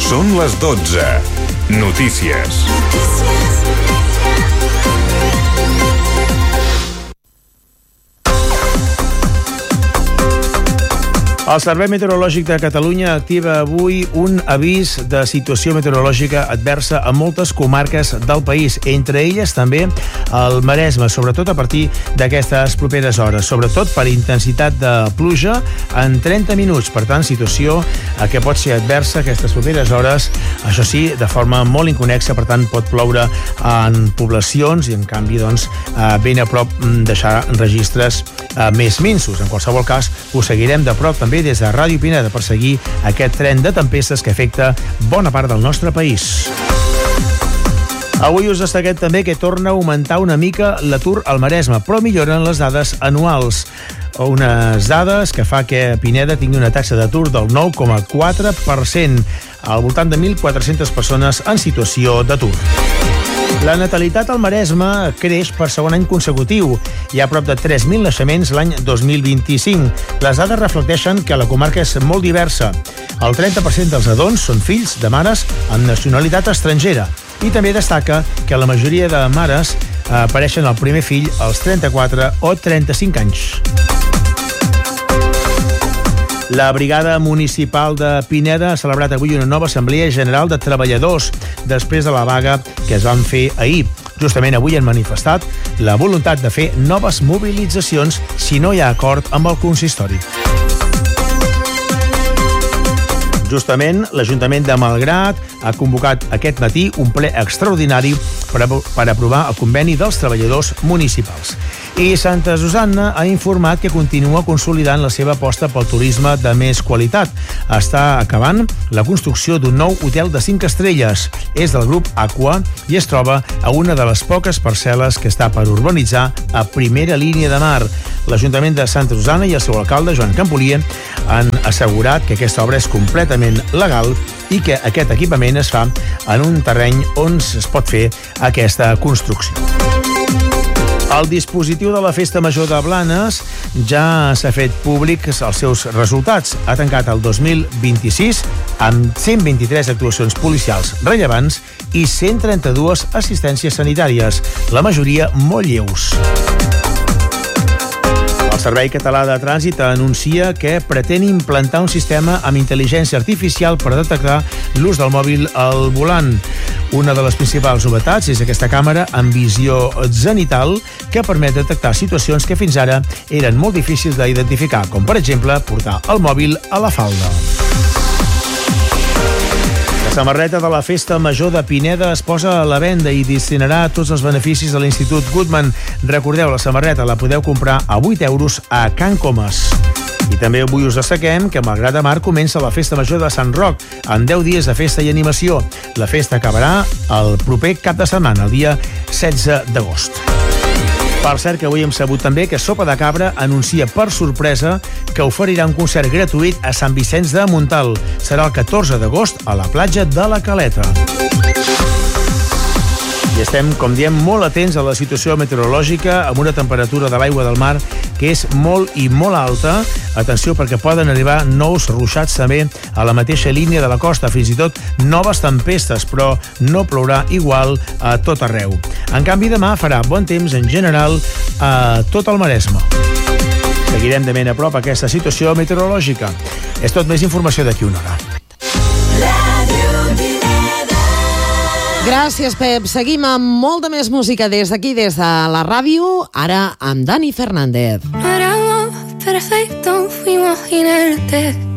Són les 12. Notícies. El Servei Meteorològic de Catalunya activa avui un avís de situació meteorològica adversa a moltes comarques del país, entre elles també el Maresme, sobretot a partir d'aquestes properes hores, sobretot per intensitat de pluja en 30 minuts. Per tant, situació que pot ser adversa aquestes properes hores, això sí, de forma molt inconexa, per tant, pot ploure en poblacions i, en canvi, doncs, ben a prop deixar registres més minsos. En qualsevol cas, ho seguirem de prop també des de Ràdio Pineda per seguir aquest tren de tempestes que afecta bona part del nostre país. Avui us destaquem també que torna a augmentar una mica l'atur al Maresme, però milloren les dades anuals. Unes dades que fa que Pineda tingui una taxa d'atur del 9,4%, al voltant de 1.400 persones en situació d'atur. La natalitat al Maresme creix per segon any consecutiu. Hi ha prop de 3.000 naixements l'any 2025. Les dades reflecteixen que la comarca és molt diversa. El 30% dels nadons són fills de mares amb nacionalitat estrangera. I també destaca que la majoria de mares apareixen el primer fill als 34 o 35 anys. La Brigada Municipal de Pineda ha celebrat avui una nova Assemblea General de Treballadors després de la vaga que es van fer ahir. Justament avui han manifestat la voluntat de fer noves mobilitzacions si no hi ha acord amb el consistori. Justament, l'Ajuntament de Malgrat ha convocat aquest matí un ple extraordinari per aprovar el conveni dels treballadors municipals. I Santa Susanna ha informat que continua consolidant la seva aposta pel turisme de més qualitat. Està acabant la construcció d'un nou hotel de 5 estrelles. És del grup Aqua i es troba a una de les poques parcel·les que està per urbanitzar a primera línia de mar. L'Ajuntament de Santa Susanna i el seu alcalde, Joan Campolier, han assegurat que aquesta obra és completament legal i que aquest equipament es fa en un terreny on es pot fer aquesta construcció. El dispositiu de la Festa Major de Blanes ja s'ha fet públic els seus resultats. Ha tancat el 2026 amb 123 actuacions policials rellevants i 132 assistències sanitàries, la majoria molt lleus. El Servei Català de Trànsit anuncia que pretén implantar un sistema amb intel·ligència artificial per detectar l'ús del mòbil al volant. Una de les principals novetats és aquesta càmera amb visió zenital que permet detectar situacions que fins ara eren molt difícils d'identificar, com per exemple portar el mòbil a la falda. La samarreta de la Festa Major de Pineda es posa a la venda i destinarà tots els beneficis de l'Institut Goodman. Recordeu, la samarreta la podeu comprar a 8 euros a Can Comas. I també avui us destaquem que Malgrat de Mar comença la Festa Major de Sant Roc, amb 10 dies de festa i animació. La festa acabarà el proper cap de setmana, el dia 16 d'agost. Per cert, que avui hem sabut també que Sopa de Cabra anuncia per sorpresa que oferirà un concert gratuït a Sant Vicenç de Montalt. Serà el 14 d'agost a la platja de la Caleta. I estem, com diem, molt atents a la situació meteorològica amb una temperatura de l'aigua del mar que és molt i molt alta. Atenció, perquè poden arribar nous ruixats també a la mateixa línia de la costa, fins i tot noves tempestes, però no plourà igual a tot arreu. En canvi, demà farà bon temps en general a tot el Maresme. Seguirem de ben a prop aquesta situació meteorològica. És tot, més informació d'aquí una hora. Gràcies, Pep. Seguim amb molta més música des d'aquí, des de la ràdio, ara amb Dani Fernández. No era amor perfecto, fuimos inertes.